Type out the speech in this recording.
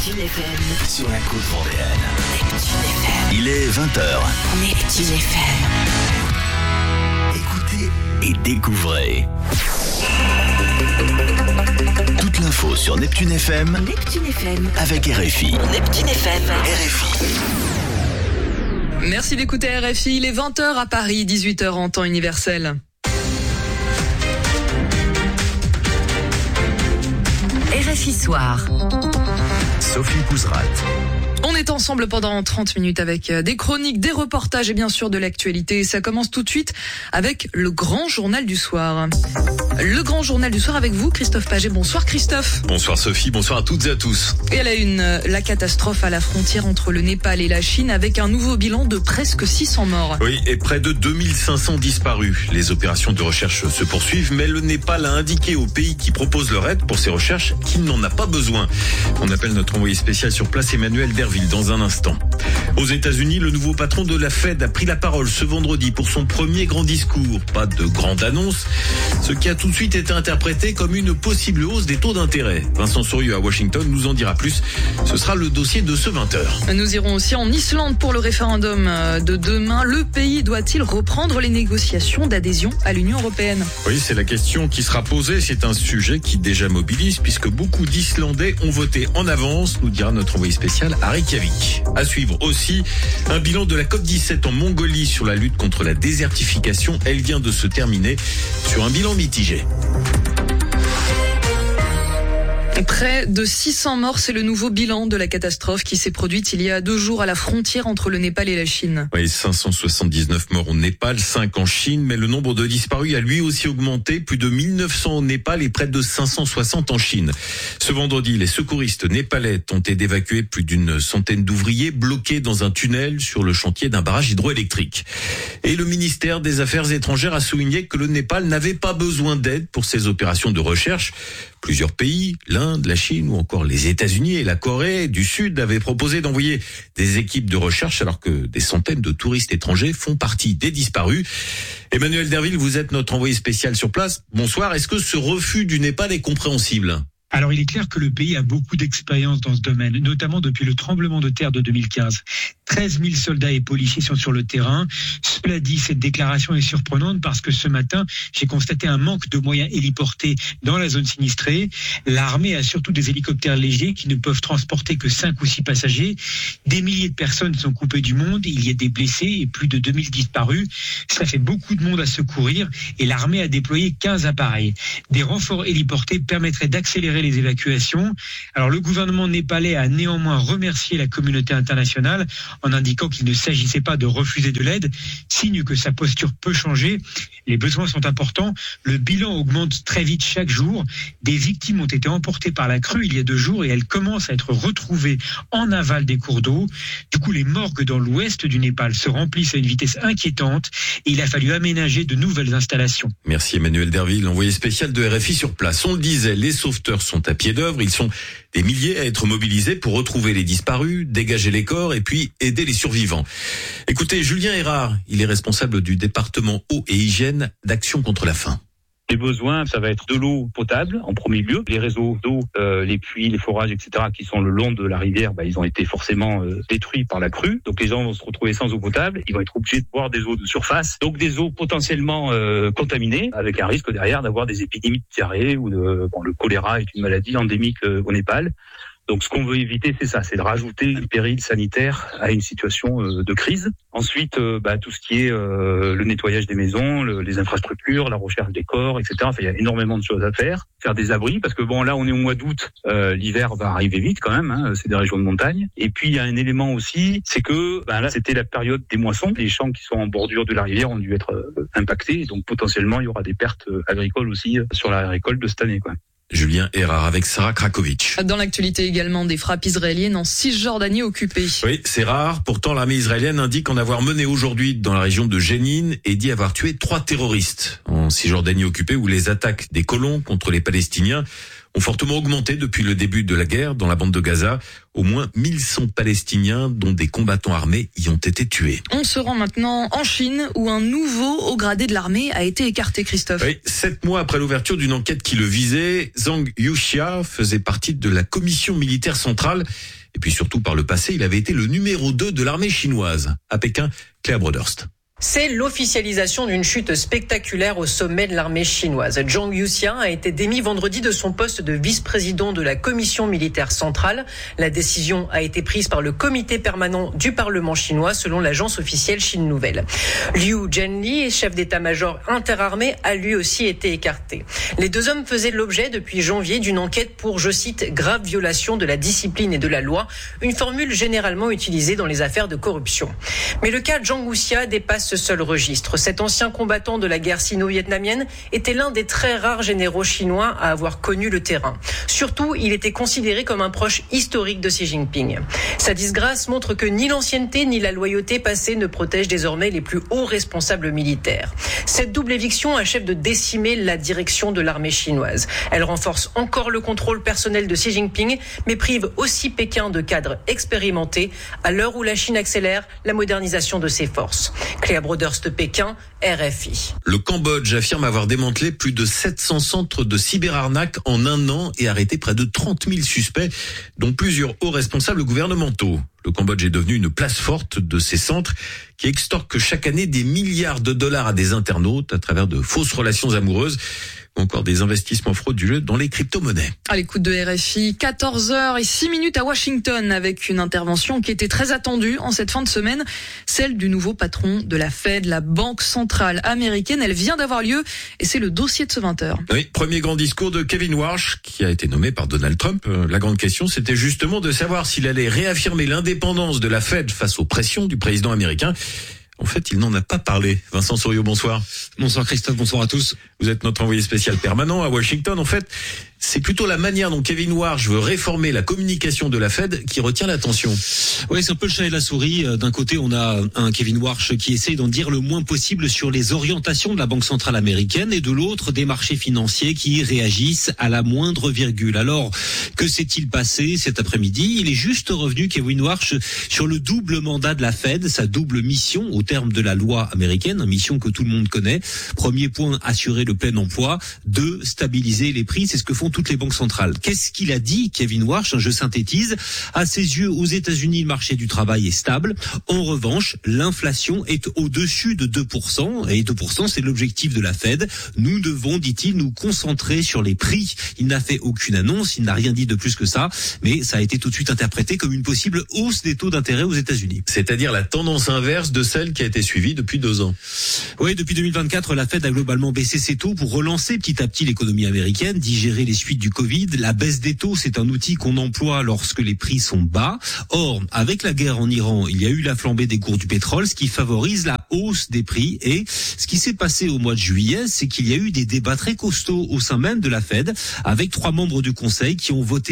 Neptune FM. Sur la côte vendéenne. Neptune FM. Il est 20h. Neptune FM. Écoutez et découvrez. Toute l'info sur Neptune FM. Neptune FM. Avec RFI. Neptune FM. RFI. Merci d'écouter RFI, il est 20h à Paris, 18h en temps universel. RFI Soir. Sophie Pouzrat. On est ensemble pendant 30 minutes avec des chroniques, des reportages et bien sûr de l'actualité. Et ça commence tout de suite avec le grand journal du soir. Le grand journal du soir avec vous, Christophe Paget. Bonsoir Christophe. Bonsoir Sophie, bonsoir à toutes et à tous. Et à la une, la catastrophe à la frontière entre le Népal et la Chine avec un nouveau bilan de presque 600 morts. Oui, et près de 2500 disparus. Les opérations de recherche se poursuivent, mais le Népal a indiqué au pays qui propose leur aide pour ces recherches qu'il n'en a pas besoin. On appelle notre envoyé spécial sur place, Emmanuel Derville, dans un instant. Aux États-Unis, le nouveau patron de la Fed a pris la parole ce vendredi pour son premier grand discours. Pas de grande annonce, ce qui a tout de suite été interprété comme une possible hausse des taux d'intérêt. Vincent Sourieux à Washington nous en dira plus. Ce sera le dossier de ce 20h. Nous irons aussi en Islande pour le référendum de demain. Le pays doit-il reprendre les négociations d'adhésion à l'Union européenne ? Oui, c'est la question qui sera posée. C'est un sujet qui déjà mobilise puisque beaucoup d'Islandais ont voté en avance, nous dira notre envoyé spécial à Reykjavik. À suivre aussi un bilan de la COP17 en Mongolie sur la lutte contre la désertification. Elle vient de se terminer sur un bilan mitigé. Près de 600 morts, c'est le nouveau bilan de la catastrophe qui s'est produite il y a 2 jours à la frontière entre le Népal et la Chine. Oui, 579 morts au Népal, 5 en Chine, mais le nombre de disparus a lui aussi augmenté, plus de 1900 au Népal et près de 560 en Chine. Ce vendredi, les secouristes népalais tentaient d'évacuer plus d'une centaine d'ouvriers bloqués dans un tunnel sur le chantier d'un barrage hydroélectrique. Et le ministère des Affaires étrangères a souligné que le Népal n'avait pas besoin d'aide pour ses opérations de recherche. Plusieurs pays, l'Inde, la Chine ou encore les États-Unis et la Corée du Sud avaient proposé d'envoyer des équipes de recherche alors que des centaines de touristes étrangers font partie des disparus. Emmanuel Derville, vous êtes notre envoyé spécial sur place. Bonsoir. Est-ce que ce refus du Népal est compréhensible ? Alors, il est clair que le pays a beaucoup d'expérience dans ce domaine, notamment depuis le tremblement de terre de 2015. 13 000 soldats et policiers sont sur le terrain. Cela dit, cette déclaration est surprenante parce que ce matin, j'ai constaté un manque de moyens héliportés dans la zone sinistrée. L'armée a surtout des hélicoptères légers qui ne peuvent transporter que 5 ou 6 passagers. Des milliers de personnes sont coupées du monde. Il y a des blessés et plus de 2000 disparus. Ça fait beaucoup de monde à secourir et l'armée a déployé 15 appareils. Des renforts héliportés permettraient d'accélérer les évacuations. Alors, le gouvernement népalais a néanmoins remercié la communauté internationale en indiquant qu'il ne s'agissait pas de refuser de l'aide, signe que sa posture peut changer. Les besoins sont importants. Le bilan augmente très vite chaque jour. Des victimes ont été emportées par la crue il y a 2 jours et elles commencent à être retrouvées en aval des cours d'eau. Du coup, les morgues dans l'ouest du Népal se remplissent à une vitesse inquiétante et il a fallu aménager de nouvelles installations. Merci Emmanuel Derville, envoyé spécial de RFI sur place. On le disait, les sauveteurs sont à pied d'œuvre. Ils sont des milliers à être mobilisés pour retrouver les disparus, dégager les corps et puis aider les survivants. Écoutez, Julien Erard, il est responsable du département eau et hygiène d'Action contre la faim. Les besoins, ça va être de l'eau potable en premier lieu. Les réseaux d'eau, les puits, les forages, etc., qui sont le long de la rivière, ils ont été forcément détruits par la crue. Donc les gens vont se retrouver sans eau potable. Ils vont être obligés de boire des eaux de surface. Donc des eaux potentiellement contaminées, avec un risque derrière d'avoir des épidémies de diarrhée ou le choléra est une maladie endémique au Népal. Donc ce qu'on veut éviter, c'est ça, c'est de rajouter un péril sanitaire à une situation de crise. Ensuite, tout ce qui est le nettoyage des maisons, les infrastructures, la recherche des corps, etc. Enfin, il y a énormément de choses à faire. Faire des abris, parce que là, on est au mois d'août, l'hiver va arriver vite quand même, c'est des régions de montagne. Et puis, il y a un élément aussi, c'est que là, c'était la période des moissons. Les champs qui sont en bordure de la rivière ont dû être impactés. Donc, potentiellement, il y aura des pertes agricoles aussi sur la récolte de cette année, quoi. Julien Erard avec Sarah Krakovic. Dans l'actualité également, des frappes israéliennes en Cisjordanie occupée. Oui, c'est rare. Pourtant, l'armée israélienne indique en avoir mené aujourd'hui dans la région de Jénine et dit avoir tué 3 terroristes en Cisjordanie occupée où les attaques des colons contre les Palestiniens ont fortement augmenté depuis le début de la guerre dans la bande de Gaza. Au moins 1100 Palestiniens, dont des combattants armés, y ont été tués. On se rend maintenant en Chine, où un nouveau haut gradé de l'armée a été écarté, Christophe. Oui, 7 mois après l'ouverture d'une enquête qui le visait, Zhang Youxia faisait partie de la commission militaire centrale. Et puis surtout, par le passé, il avait été le numéro 2 de l'armée chinoise. À Pékin, Claire Broderst. C'est l'officialisation d'une chute spectaculaire au sommet de l'armée chinoise. Zhang Youxia a été démis vendredi de son poste de vice-président de la commission militaire centrale. La décision a été prise par le comité permanent du Parlement chinois, selon l'agence officielle Chine Nouvelle. Liu Zhenli, chef d'état-major interarmée, a lui aussi été écarté. Les deux hommes faisaient l'objet depuis janvier d'une enquête pour, je cite, grave violation de la discipline et de la loi, une formule généralement utilisée dans les affaires de corruption. Mais le cas de Zhang Youxia dépasse ce seul registre. Cet ancien combattant de la guerre sino-vietnamienne était l'un des très rares généraux chinois à avoir connu le terrain. Surtout, il était considéré comme un proche historique de Xi Jinping. Sa disgrâce montre que ni l'ancienneté ni la loyauté passée ne protègent désormais les plus hauts responsables militaires. Cette double éviction achève de décimer la direction de l'armée chinoise. Elle renforce encore le contrôle personnel de Xi Jinping, mais prive aussi Pékin de cadres expérimentés à l'heure où la Chine accélère la modernisation de ses forces. Claire Broderst, Pékin, RFI. Le Cambodge affirme avoir démantelé plus de 700 centres de cyberarnaque en un an et arrêté près de 30 000 suspects, dont plusieurs hauts responsables gouvernementaux. Le Cambodge est devenu une place forte de ces centres qui extorquent chaque année des milliards de dollars à des internautes à travers de fausses relations amoureuses ou encore des investissements frauduleux dans les crypto-monnaies. À l'écoute de RFI, 14h06 à Washington, avec une intervention qui était très attendue en cette fin de semaine, celle du nouveau patron de la Fed, la Banque centrale américaine. Elle vient d'avoir lieu et c'est le dossier de ce 20h. Oui, premier grand discours de Kevin Warsh, qui a été nommé par Donald Trump. La grande question, c'était justement de savoir s'il allait réaffirmer l'indépendance de la Fed face aux pressions du président américain. En fait, il n'en a pas parlé. Vincent Souriau, bonsoir. Bonsoir Christophe, bonsoir à tous. Vous êtes notre envoyé spécial permanent à Washington. En fait, c'est plutôt la manière dont Kevin Warsh veut réformer la communication de la Fed qui retient l'attention. Oui, c'est un peu le chat et la souris. D'un côté, on a un Kevin Warsh qui essaye d'en dire le moins possible sur les orientations de la Banque centrale américaine et de l'autre, des marchés financiers qui réagissent à la moindre virgule. Alors, que s'est-il passé cet après-midi? Il est juste revenu, Kevin Warsh, sur le double mandat de la Fed, sa double mission au terme de la loi américaine, une mission que tout le monde connaît. Premier point, assurer le plein emploi. 2, stabiliser les prix. C'est ce que font toutes les banques centrales. Qu'est-ce qu'il a dit, Kevin Warsh? Je synthétise. À ses yeux, aux États-Unis, le marché du travail est stable. En revanche, l'inflation est au-dessus de 2%. Et 2%, c'est l'objectif de la Fed. Nous devons, dit-il, nous concentrer sur les prix. Il n'a fait aucune annonce, il n'a rien dit de plus que ça. Mais ça a été tout de suite interprété comme une possible hausse des taux d'intérêt aux États-Unis. C'est-à-dire la tendance inverse de celle qui a été suivie depuis 2 ans. Oui, depuis 2024, la Fed a globalement baissé ses taux pour relancer petit à petit l'économie américaine, digérer les suites du Covid. La baisse des taux, c'est un outil qu'on emploie lorsque les prix sont bas. Or, avec la guerre en Iran, il y a eu la flambée des cours du pétrole, ce qui favorise la hausse des prix. Et ce qui s'est passé au mois de juillet, c'est qu'il y a eu des débats très costauds au sein même de la Fed, avec 3 membres du Conseil qui ont voté